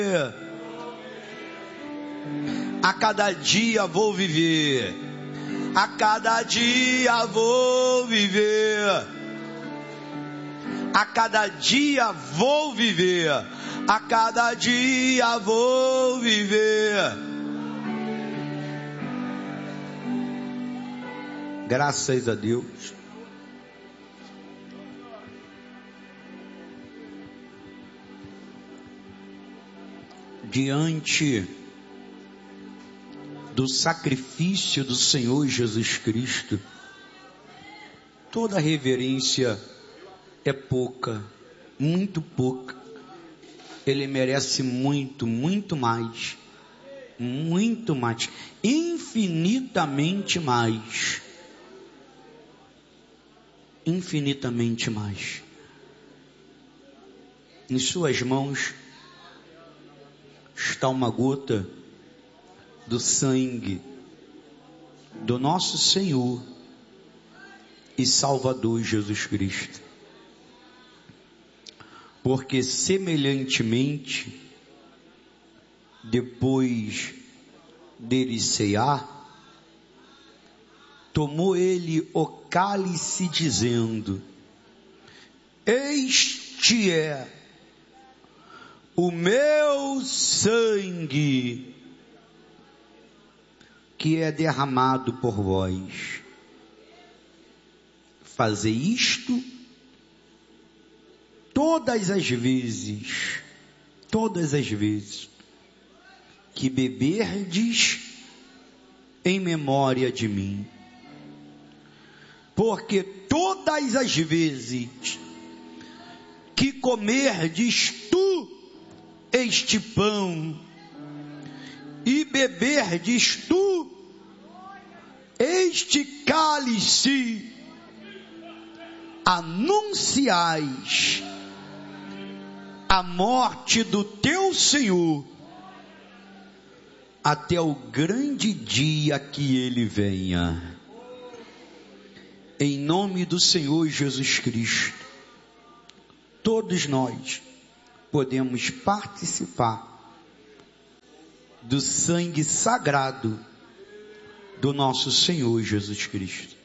A cada dia vou viver. A cada dia vou viver. A cada dia vou viver. A cada dia vou viver. Graças a Deus. Diante do sacrifício do Senhor Jesus Cristo, toda reverência é pouca, muito pouca. Ele merece muito, muito mais, infinitamente mais, infinitamente mais. Em suas mãos está uma gota do sangue do nosso Senhor e Salvador Jesus Cristo. Porque semelhantemente, depois dele cear, tomou ele o cálice dizendo: este é o meu sangue, que é derramado por vós. Fazei isto todas as vezes que beberdes em memória de mim. Porque todas as vezes que comerdes este pão e beberdes este cálice, anunciais a morte do teu Senhor até o grande dia que ele venha. Em nome do Senhor Jesus Cristo, todos nós podemos participar do sangue sagrado do nosso Senhor Jesus Cristo.